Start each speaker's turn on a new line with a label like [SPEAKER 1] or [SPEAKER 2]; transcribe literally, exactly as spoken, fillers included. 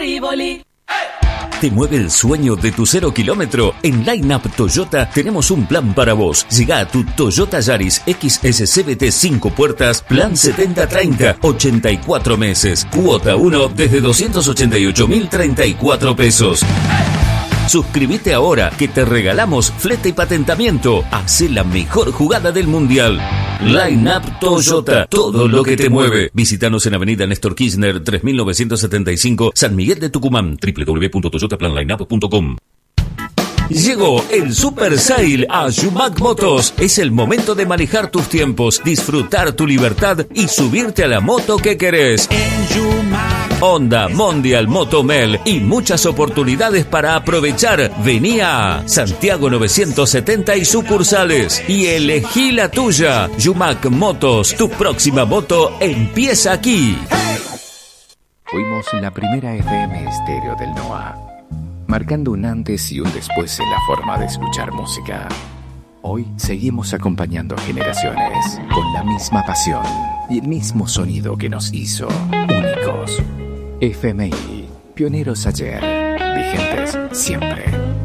[SPEAKER 1] Rivoli.
[SPEAKER 2] ¿Te mueve el sueño de tu cero kilómetro? En Line Up Toyota tenemos un plan para vos. Llega a tu Toyota Yaris X S C V T cinco puertas, plan setenta treinta, ochenta y cuatro meses. Cuota uno desde doscientos ochenta y ocho mil treinta y cuatro pesos. Suscríbete ahora que te regalamos flete y patentamiento. Hacé la mejor jugada del mundial. Line Up Toyota, todo lo que te mueve. Visítanos en Avenida Néstor Kirchner tres mil novecientos setenta y cinco, San Miguel de Tucumán. doble u doble u doble u punto toyota plan line up punto com. Llegó el Super Sale a Yumac Motos. Es el momento de manejar tus tiempos, disfrutar tu libertad y subirte a la moto que querés.
[SPEAKER 3] En Yumac.
[SPEAKER 2] Honda, Mondial, Motomel y muchas oportunidades para aprovechar. Vení a Santiago novecientos setenta y sucursales y elegí la tuya. Yumac Motos, tu próxima moto empieza aquí.
[SPEAKER 3] Hey.
[SPEAKER 4] Fuimos la primera F M estéreo del N O A, marcando un antes y un después en la forma de escuchar música. Hoy seguimos acompañando generaciones con la misma pasión y el mismo sonido que nos hizo únicos. F M I, pioneros ayer, vigentes siempre.